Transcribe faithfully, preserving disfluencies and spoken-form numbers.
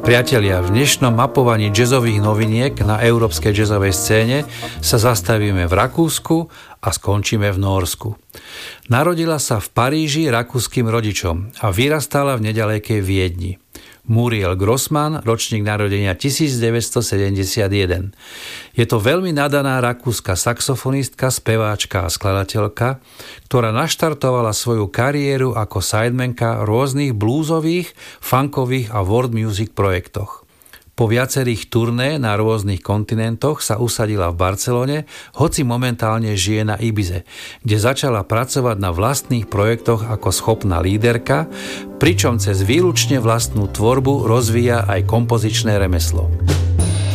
Priatelia, v dnešnom mapovaní jazzových noviniek na európskej jazzovej scéne sa zastavíme v Rakúsku a skončíme v Nórsku. Narodila sa v Paríži rakúskym rodičom a vyrastala v nedalekej Viedni. Muriel Grossmann, ročník narodenia devätnásťsedemdesiatjeden. Je to veľmi nadaná rakúska saxofonistka, speváčka a skladateľka, ktorá naštartovala svoju kariéru ako sidemanka v rôznych bluesových, funkových a world music projektoch. Po viacerých turné na rôznych kontinentoch sa usadila v Barcelone, hoci momentálne žije na Ibize, kde začala pracovať na vlastných projektoch ako schopná líderka, pričom cez výlučne vlastnú tvorbu rozvíja aj kompozičné remeslo.